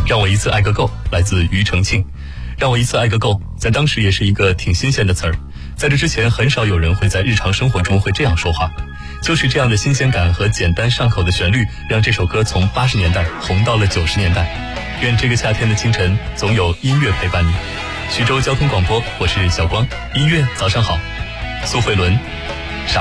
让我一次爱个够，来自庾澄庆。让我一次爱个够，在当时也是一个挺新鲜的词儿。在这之前，很少有人会在日常生活中会这样说话。就是这样的新鲜感和简单上口的旋律，让这首歌从80年代红到了90年代。愿这个夏天的清晨，总有音乐陪伴你。徐州交通广播，我是小光。音乐早上好，苏慧伦，